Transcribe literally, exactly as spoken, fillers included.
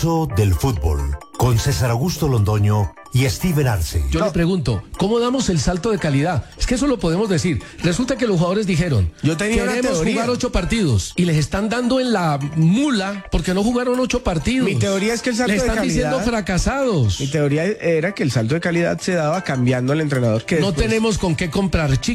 pulso del fútbol, con César Augusto Londoño y Steven Arce. Yo no. le pregunto, ¿cómo damos el salto de calidad? Es que eso lo podemos decir. Resulta que los jugadores dijeron, Yo tenía una queremos teoría. jugar ocho partidos, y les están dando en la mula porque no jugaron ocho partidos. Mi teoría es que el salto Les de están calidad... diciendo fracasados. Mi teoría era que el salto de calidad se daba cambiando al entrenador que No después- tenemos con qué comprar chicos.